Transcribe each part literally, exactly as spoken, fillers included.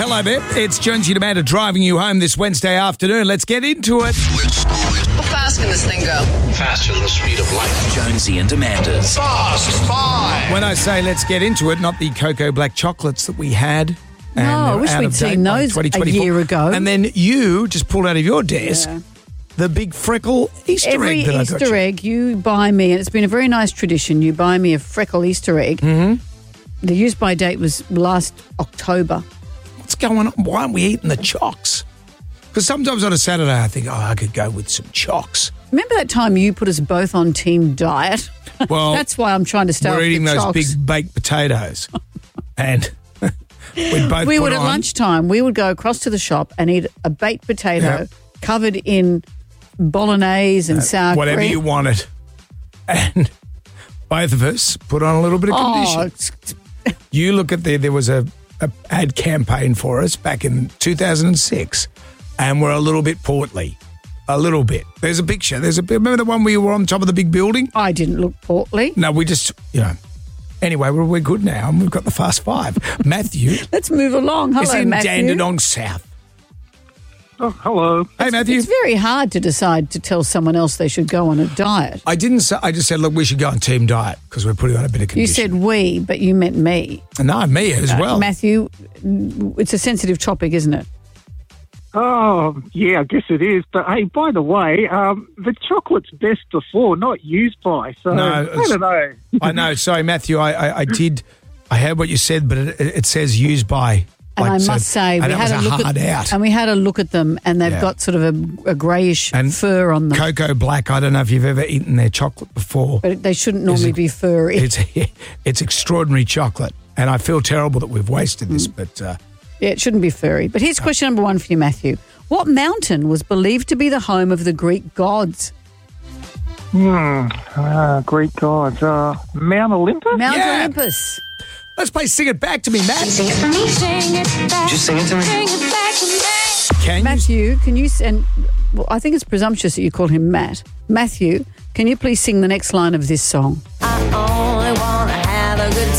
Hello there. It's Jonesy and Amanda driving you home this Wednesday afternoon. Let's get into it. How fast can this thing go? Faster than the speed of light. Jonesy and Amanda's Fast Five. When I say let's get into it, not the cocoa black chocolates that we had. No, I wish we'd seen those a year ago. And then you just pulled out of your desk Yeah. the big freckle Easter Every egg that I got Easter you. egg you buy me, and it's been a very nice tradition, you buy me a freckle Easter egg. Mm-hmm. The use-by date was last October. What's going on? Why aren't we eating the chocks? Because sometimes on a Saturday I think, oh, I could go with some chocks. Remember that time you put us both on team diet? Well, That's why I'm trying to stay we're off eating the those chocks. big baked potatoes. and we both We put would at on- lunchtime, we would go across to the shop and eat a baked potato Yeah. covered in bolognese and sour whatever cream. you wanted. And both of us put on a little bit of condition. Oh, it's, You look at the, there was a, a ad campaign for us back in two thousand six, and we're a little bit portly. A little bit. There's a picture. There's a remember the one where you were on top of the big building? I didn't look portly. No, we just, you know. Anyway, we're, we're good now, and we've got the Fast Five. Matthew Let's move along. Hello, is in Matthew. Dandenong South. Oh, hello. Hey, Matthew. It's very hard to decide to tell someone else they should go on a diet. I didn't say, I just said, look, we should go on team diet because we're putting on a bit of condition. You said we, but you meant me. No, me as well. Matthew, it's a sensitive topic, isn't it? Oh, yeah, I guess it is. But, hey, by the way, um, the chocolate's best before, not used by. So, No, I it's- don't know. I know. Sorry, Matthew. I, I, I did. I heard what you said, but it, it says used by. And like, I so- must say, and we that had was a look hard at out. and we had a look at them, and they've Yeah. got sort of a, a greyish And fur on them. Cocoa Black. I don't know if you've ever eaten their chocolate before. But they shouldn't normally it- be furry. It's it's extraordinary chocolate, and I feel terrible that we've wasted this. Mm. But uh, Yeah, it shouldn't be furry. But here's question number one for you, Matthew. What mountain was believed to be the home of the Greek gods? Hmm. Uh, Greek gods. Uh, Mount Olympus? Mount Yeah. Olympus. let's play Sing It Back to Me, Matt. Sing it for me. Sing it back. Just sing it to me. Sing it back to me. Can you? Matthew, can you send... Well, I think it's presumptuous that you call him Matt. Matthew, can you please sing the next line of this song? I only want to have a good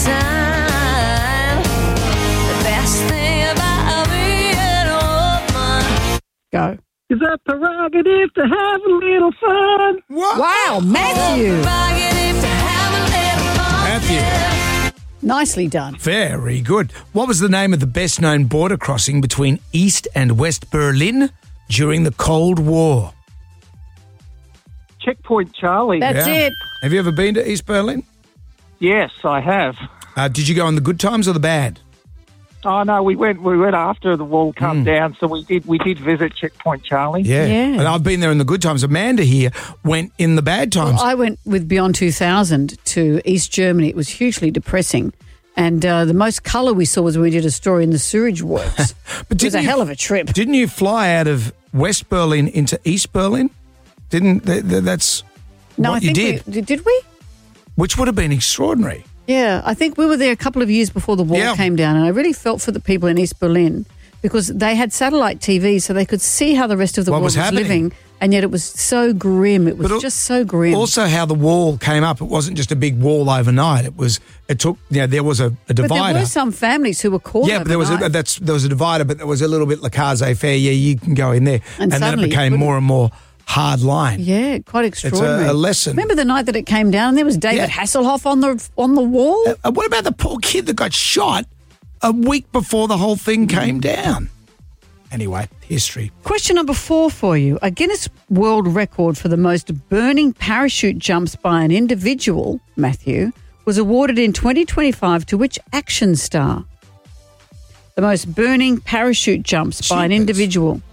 time. The best thing about being a woman. Go. Is that prerogative to have a little fun? What? Wow, Matthew. Prerogative to have a little fun. Matthew. Nicely done. Very good. What was the name of the best-known border crossing between East and West Berlin during the Cold War? Checkpoint Charlie. That's Yeah. it. Have you ever been to East Berlin? Yes, I have. Uh, did you go on the good times or the bad? Oh no, we went. We went after the wall come down, so we did. We did visit Checkpoint Charlie. Yeah. Yeah. And I've been there in the good times. Amanda here went in the bad times. I went with Beyond two thousand to East Germany. It was hugely depressing. And uh, the most colour we saw was when we did a story in the sewage works. But It was a didn't you- hell of a trip. Didn't you fly out of West Berlin into East Berlin? Didn't th- th- that's No, what I you think did? we did we? Which would have been extraordinary. Yeah, I think we were there a couple of years before the wall Yeah. came down, and I really felt for the people in East Berlin because they had satellite T V, so they could see how the rest of the What world was was, happening. living, and yet it was so grim. It was But al- just so grim. Also, how the wall came up. It wasn't just a big wall overnight. It was. It took. You know, there was a, a but divider. there were some families who were caught. yeah, but there was a, overnight. that's there was a divider, but there was a little bit laissez-faire. Yeah, you can go in there, And then it suddenly you became couldn't. more and more hard line. Yeah, quite extraordinary. a lesson. Remember the night that it came down? There was David Yeah. Hasselhoff on the on the wall. Uh, what about the poor kid that got shot a week before the whole thing came down? Anyway, history. Question number four for you. A Guinness World Record for the most burning parachute jumps by an individual, Matthew, was awarded in twenty twenty-five to which action star? The most burning parachute jumps by an Jeepers. individual.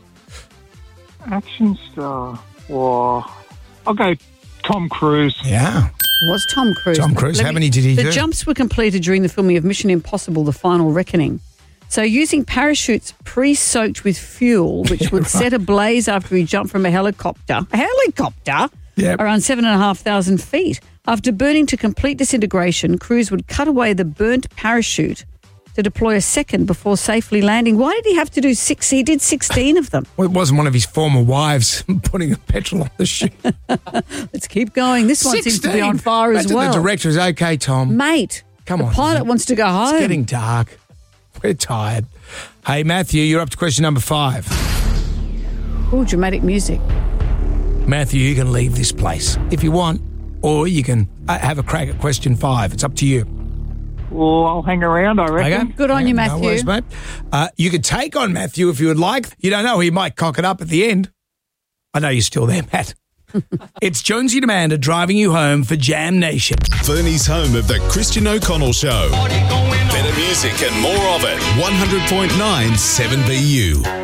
Action star. Whoa. I'll go Tom Cruise. Yeah. Was Tom Cruise. Tom Cruise. Let How many did he the do? The jumps were completed during the filming of Mission Impossible, The Final Reckoning. So using parachutes pre-soaked with fuel, which would set ablaze after he jumped from a helicopter. A helicopter? Yep. Around seven and a half thousand feet. After burning to complete disintegration, Cruise would cut away the burnt parachute to deploy a second before safely landing. Why did he have to do six? He did sixteen of them. Well, it wasn't one of his former wives putting a petrol on the ship. Let's keep going. This one seems to be on fire as Imagine well. The director is okay, Tom. Mate, Come the on. pilot wants to go home. It's getting dark. We're tired. Hey, Matthew, you're up to question number five. Oh, dramatic music. Matthew, you can leave this place if you want, or you can uh, have a crack at question five. It's up to you. Well, I'll hang around, I reckon. Okay? Good on you, No Matthew. worries, mate. Uh, you could take on Matthew if you would like. You don't know, he might cock it up at the end. I know you're still there, Matt. It's Jonesy and Amanda driving you home for Jam Nation. Fernie's home of the Christian O'Connell Show. Better music and more of it. one hundred point nine seven B U.